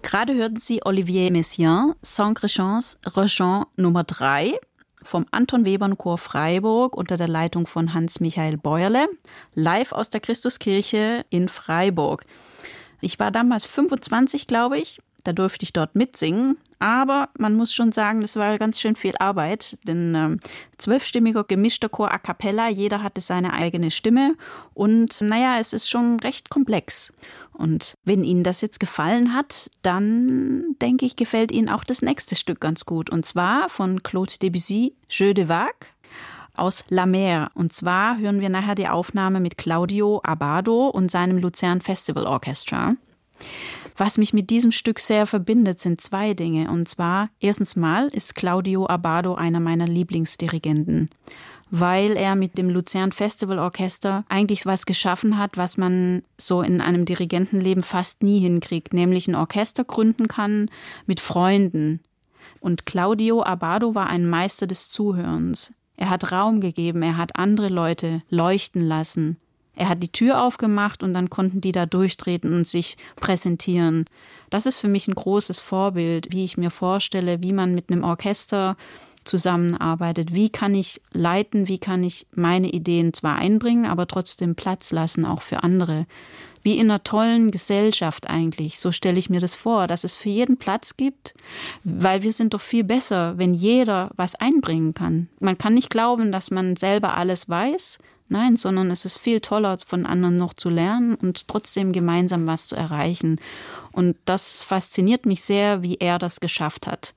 Gerade hörten Sie Olivier Messiaen, Saint-Gréchans Regent Nummer 3 vom Anton Webern Chor Freiburg unter der Leitung von Hans-Michael Bäuerle, live aus der Christuskirche in Freiburg. Ich war damals 25, glaube ich. Da durfte ich dort mitsingen. Aber man muss schon sagen, das war ganz schön viel Arbeit, denn 12-stimmiger gemischter Chor a cappella, jeder hatte seine eigene Stimme und es ist schon recht komplex. Und wenn Ihnen das jetzt gefallen hat, dann denke ich, gefällt Ihnen auch das nächste Stück ganz gut. Und zwar von Claude Debussy, Jeux de Vagues aus La Mer. Und zwar hören wir nachher die Aufnahme mit Claudio Abbado und seinem Luzern Festival Orchestra. Was mich mit diesem Stück sehr verbindet, sind zwei Dinge. Und zwar, erstens mal ist Claudio Abbado einer meiner Lieblingsdirigenten, weil er mit dem Luzern Festival Orchester eigentlich was geschaffen hat, was man so in einem Dirigentenleben fast nie hinkriegt, nämlich ein Orchester gründen kann mit Freunden. Und Claudio Abbado war ein Meister des Zuhörens. Er hat Raum gegeben, er hat andere Leute leuchten lassen. Er hat die Tür aufgemacht und dann konnten die da durchtreten und sich präsentieren. Das ist für mich ein großes Vorbild, wie ich mir vorstelle, wie man mit einem Orchester zusammenarbeitet. Wie kann ich leiten, wie kann ich meine Ideen zwar einbringen, aber trotzdem Platz lassen, auch für andere. Wie in einer tollen Gesellschaft eigentlich, so stelle ich mir das vor, dass es für jeden Platz gibt, weil wir sind doch viel besser, wenn jeder was einbringen kann. Man kann nicht glauben, dass man selber alles weiß, nein, sondern es ist viel toller, von anderen noch zu lernen und trotzdem gemeinsam was zu erreichen. Und das fasziniert mich sehr, wie er das geschafft hat.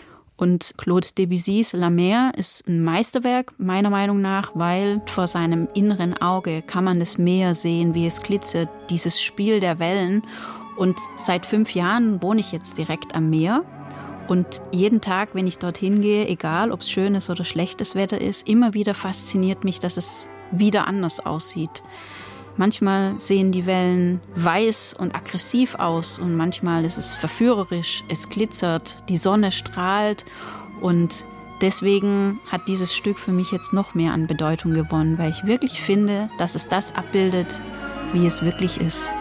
Und Claude Debussys La Mer ist ein Meisterwerk, meiner Meinung nach, weil vor seinem inneren Auge kann man das Meer sehen, wie es glitzert, dieses Spiel der Wellen. Und seit 5 Jahren wohne ich jetzt direkt am Meer. Und jeden Tag, wenn ich dorthin gehe, egal ob es schönes oder schlechtes Wetter ist, immer wieder fasziniert mich, dass es wieder anders aussieht. Manchmal sehen die Wellen weiß und aggressiv aus und manchmal ist es verführerisch, es glitzert, die Sonne strahlt und deswegen hat dieses Stück für mich jetzt noch mehr an Bedeutung gewonnen, weil ich wirklich finde, dass es das abbildet, wie es wirklich ist.